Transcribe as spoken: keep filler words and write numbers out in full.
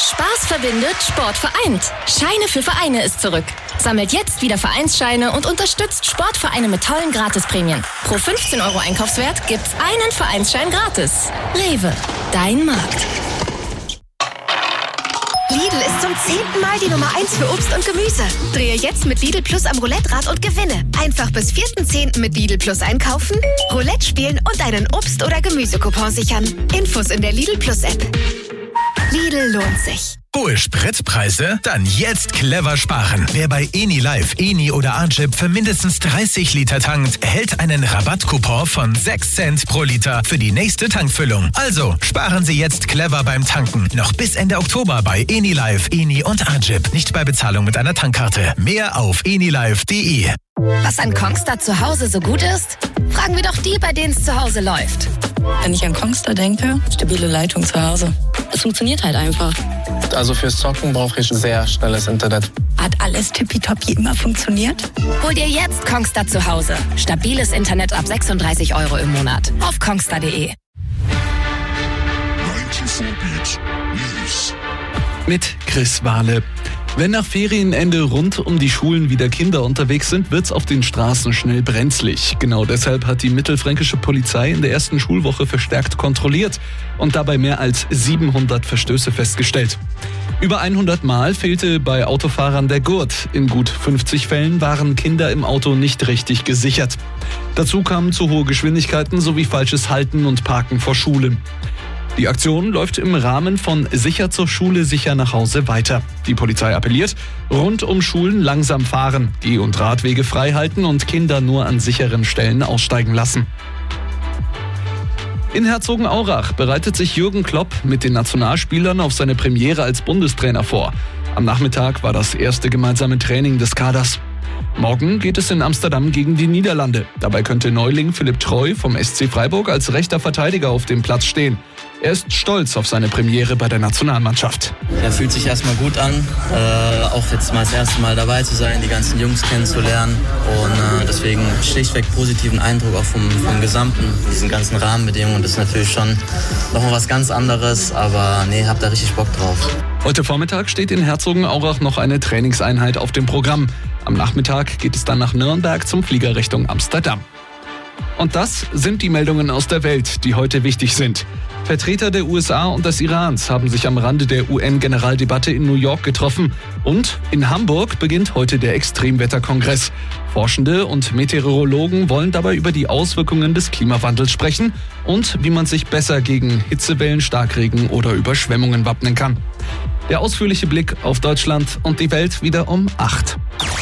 Spaß verbindet, Sport vereint. Scheine für Vereine ist zurück. Sammelt jetzt wieder Vereinsscheine und unterstützt Sportvereine mit tollen Gratisprämien. Pro fünfzehn Euro Einkaufswert gibt's einen Vereinsschein gratis. Rewe, dein Markt. Lidl ist zum zehnten Mal die Nummer eins für Obst und Gemüse. Drehe jetzt mit Lidl Plus am Roulette-Rad und gewinne. Einfach bis vierten zehnten mit Lidl Plus einkaufen, Roulette spielen und einen Obst- oder Gemüsecoupon sichern. Infos in der Lidl Plus App. Lidl lohnt sich. Hohe Spritpreise? Dann jetzt clever sparen. Wer bei Enilive, Eni oder Agip für mindestens dreißig Liter tankt, erhält einen Rabattcoupon von sechs Cent pro Liter für die nächste Tankfüllung. Also sparen Sie jetzt clever beim Tanken. Noch bis Ende Oktober bei Enilive, Eni und Agip. Nicht bei Bezahlung mit einer Tankkarte. Mehr auf enilive punkt de. Was an Kongstar zu Hause so gut ist? Fragen wir doch die, bei denen es zu Hause läuft. Wenn ich an Kongstar denke, stabile Leitung zu Hause. Es funktioniert halt einfach. Also fürs Zocken brauche ich sehr schnelles Internet. Hat alles tippitoppi immer funktioniert? Hol dir jetzt Kongstar zu Hause. Stabiles Internet ab sechsunddreißig Euro im Monat. Auf kongstar punkt de. Mit Chris Wahle. Wenn nach Ferienende rund um die Schulen wieder Kinder unterwegs sind, wird's auf den Straßen schnell brenzlig. Genau deshalb hat die mittelfränkische Polizei in der ersten Schulwoche verstärkt kontrolliert und dabei mehr als siebenhundert Verstöße festgestellt. Über hundert Mal fehlte bei Autofahrern der Gurt. In gut fünfzig Fällen waren Kinder im Auto nicht richtig gesichert. Dazu kamen zu hohe Geschwindigkeiten sowie falsches Halten und Parken vor Schulen. Die Aktion läuft im Rahmen von Sicher zur Schule, sicher nach Hause weiter. Die Polizei appelliert, rund um Schulen langsam fahren, Geh- und Radwege frei halten und Kinder nur an sicheren Stellen aussteigen lassen. In Herzogenaurach bereitet sich Jürgen Klopp mit den Nationalspielern auf seine Premiere als Bundestrainer vor. Am Nachmittag war das erste gemeinsame Training des Kaders. Morgen geht es in Amsterdam gegen die Niederlande. Dabei könnte Neuling Philipp Treu vom S C Freiburg als rechter Verteidiger auf dem Platz stehen. Er ist stolz auf seine Premiere bei der Nationalmannschaft. Er fühlt sich erstmal gut an, äh, auch jetzt mal das erste Mal dabei zu sein, die ganzen Jungs kennenzulernen und äh, deswegen schlichtweg positiven Eindruck auch vom, vom Gesamten, diesen ganzen Rahmenbedingungen. Das ist natürlich schon nochmal was ganz anderes, aber nee, hab da richtig Bock drauf. Heute Vormittag steht in Herzogenaurach noch eine Trainingseinheit auf dem Programm. Am Nachmittag geht es dann nach Nürnberg zum Flieger Richtung Amsterdam. Und das sind die Meldungen aus der Welt, die heute wichtig sind. Vertreter der U S A und des Irans haben sich am Rande der U N-Generaldebatte in New York getroffen. Und in Hamburg beginnt heute der Extremwetterkongress. Forschende und Meteorologen wollen dabei über die Auswirkungen des Klimawandels sprechen und wie man sich besser gegen Hitzewellen, Starkregen oder Überschwemmungen wappnen kann. Der ausführliche Blick auf Deutschland und die Welt wieder um acht.